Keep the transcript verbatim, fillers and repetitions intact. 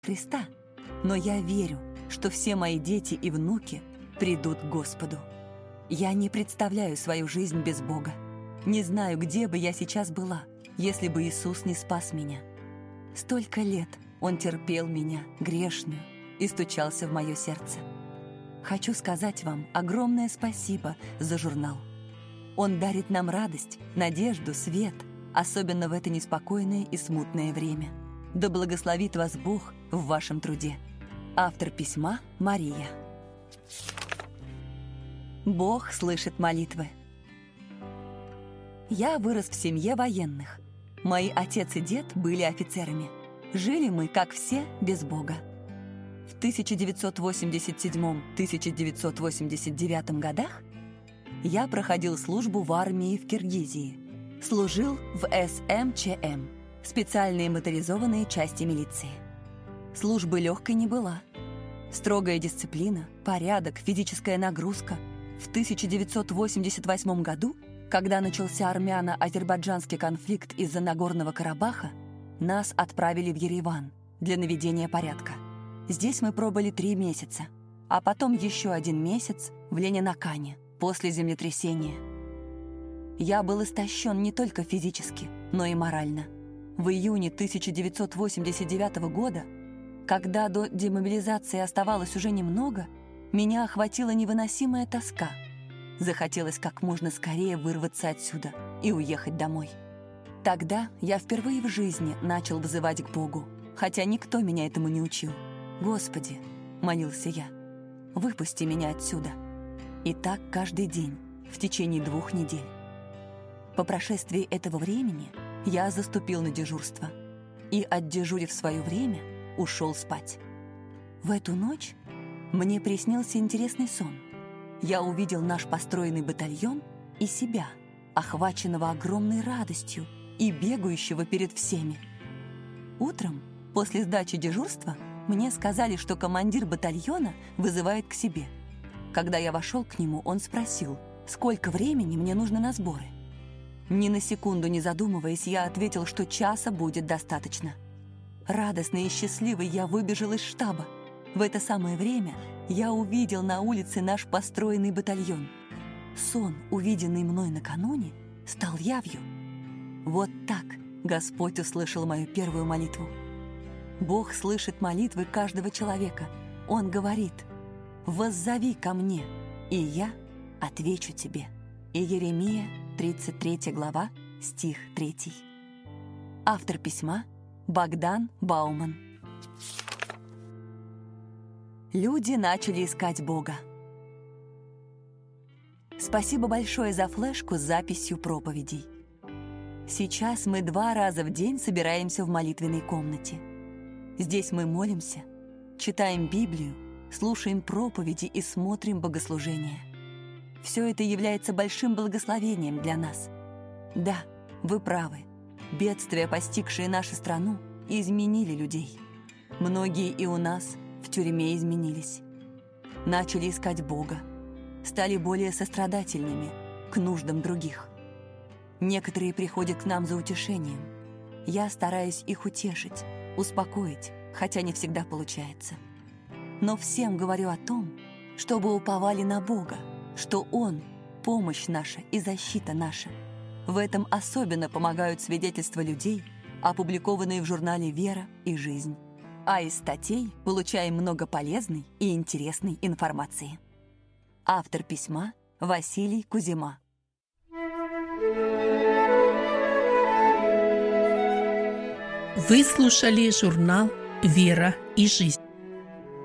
Христа, но я верю, что все мои дети и внуки придут к Господу. Я не представляю свою жизнь без Бога. Не знаю, где бы я сейчас была, если бы Иисус не спас меня. Столько лет Он терпел меня, грешную, и стучался в мое сердце. Хочу сказать вам огромное спасибо за журнал. Он дарит нам радость, надежду, свет, особенно в это неспокойное и смутное время. Да благословит вас Бог в вашем труде. Автор письма — Мария. Бог слышит молитвы. Я вырос в семье военных. Мои отец и дед были офицерами. Жили мы, как все, без Бога. В тысяча девятьсот восемьдесят седьмом — тысяча девятьсот восемьдесят девятом годах я проходил службу в армии в Киргизии. Служил в эс эм че эм – специальные моторизованные части милиции. Службы легкой не была. Строгая дисциплина, порядок, физическая нагрузка. В тысяча девятьсот восемьдесят восьмом году, когда начался армяно-азербайджанский конфликт из-за Нагорного Карабаха, нас отправили в Ереван для наведения порядка. Здесь мы пробыли три месяца, а потом еще один месяц в Ленинакане после землетрясения. Я был истощен не только физически, но и морально. В июне тысяча девятьсот восемьдесят девятого года, когда до демобилизации оставалось уже немного, меня охватила невыносимая тоска. Захотелось как можно скорее вырваться отсюда и уехать домой. Тогда я впервые в жизни начал взывать к Богу, хотя никто меня этому не учил. «Господи», — молился я, — «выпусти меня отсюда». И так каждый день, в течение двух недель. По прошествии этого времени я заступил на дежурство и, отдежурив свое время, ушел спать. В эту ночь мне приснился интересный сон. Я увидел наш построенный батальон и себя, охваченного огромной радостью и бегающего перед всеми. Утром, после сдачи дежурства, мне сказали, что командир батальона вызывает к себе. Когда я вошел к нему, он спросил, сколько времени мне нужно на сборы. Ни на секунду не задумываясь, я ответил, что часа будет достаточно. Радостный и счастливый я выбежал из штаба. В это самое время я увидел на улице наш построенный батальон. Сон, увиденный мной накануне, стал явью. Вот так Господь услышал мою первую молитву. Бог слышит молитвы каждого человека. Он говорит: «Воззови ко мне, и я отвечу тебе». Иеремия, тридцать третья глава, стих третий. Автор письма — Богдан Бауман. Люди начали искать Бога. Спасибо большое за флешку с записью проповедей. Сейчас мы два раза в день собираемся в молитвенной комнате. Здесь мы молимся, читаем Библию, слушаем проповеди и смотрим богослужения. Все это является большим благословением для нас. Да, вы правы. Бедствия, постигшие нашу страну, изменили людей. Многие и у нас в тюрьме изменились. Начали искать Бога. Стали более сострадательными к нуждам других. Некоторые приходят к нам за утешением. Я стараюсь их утешить, успокоить, хотя не всегда получается. Но всем говорю о том, чтобы уповали на Бога, что Он — помощь наша и защита наша. В этом особенно помогают свидетельства людей, опубликованные в журнале «Вера и жизнь». А из статей получаем много полезной и интересной информации. Автор письма — Василий Кузьма. Вы слушали журнал «Вера и жизнь».